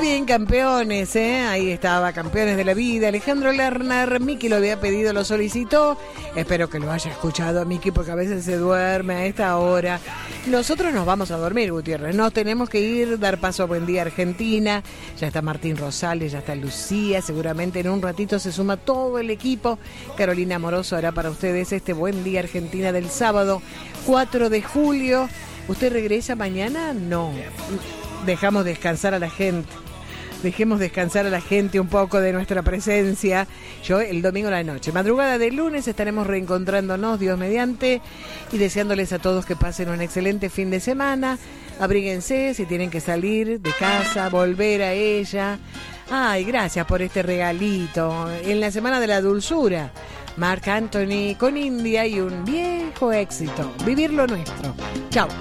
bien, campeones, ahí estaba, campeones de la vida. Alejandro Lerner, Miki lo había pedido, lo solicitó. Espero que lo haya escuchado a Miki, porque a veces se duerme a esta hora. Nosotros nos vamos a dormir, Gutiérrez. Nos tenemos que ir, dar paso a Buen Día Argentina. Ya está Martín Rosales, ya está Lucía. Seguramente en un ratito se suma todo el equipo. Carolina Amoroso hará para ustedes este Buen Día Argentina del sábado 4 de julio. ¿Usted regresa mañana? No. Dejamos descansar a la gente. Dejemos descansar a la gente un poco de nuestra presencia. Yo el domingo a la noche. Madrugada del lunes estaremos reencontrándonos, Dios mediante, y deseándoles a todos que pasen un excelente fin de semana. Abríguense si tienen que salir de casa, volver a ella. Ay, gracias por este regalito. En la Semana de la Dulzura, Marc Anthony con India y un viejo éxito. Vivir lo nuestro. Chao.